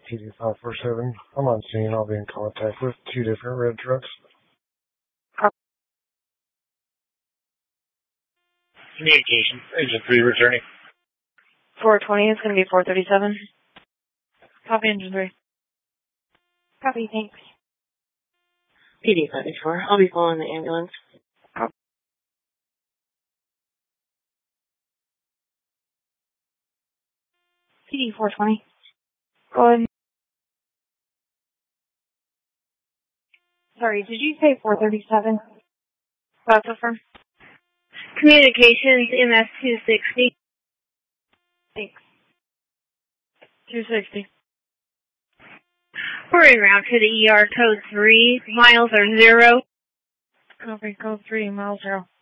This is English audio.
PD547. I'm on scene. I'll be in contact with 2 different red trucks. Communications, Agent 3 returning. 420 is going to be 437. Copy, Engine 3. Copy, thanks. PD 584. I'll be following the ambulance. PD 420. Go ahead. Sorry, did you say 437? That's affirm. Communications, MS 260. Thanks. 260. We're en route to the ER, code 3. Miles are 0. Copy, code 3, miles 0.